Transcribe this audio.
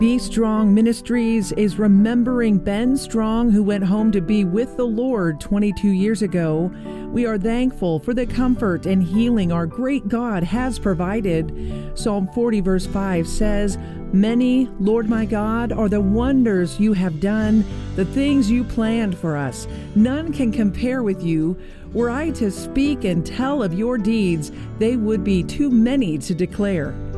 Be Strong Ministries is remembering Ben Strong, who went home to be with the Lord 22 years ago. We are thankful for the comfort and healing our great God has provided. Psalm 40 verse 5 says, "Many, Lord my God, are the wonders you have done, the things you planned for us. None can compare with you. Were I to speak and tell of your deeds, they would be too many to declare."